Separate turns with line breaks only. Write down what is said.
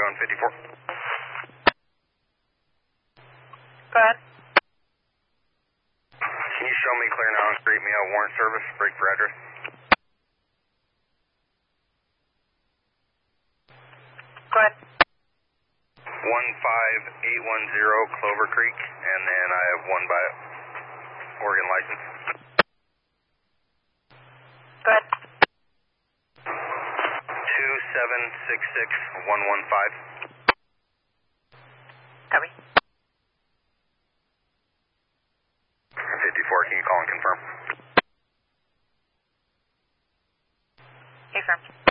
on 54.
Go ahead.
Can you show me clear now and create me a warrant service, break for address?
Go ahead.
15810 Clover Creek, and then I have one by Oregon license.
Go ahead.
2766115.
Copy.
54, can you call and confirm?
Confirmed.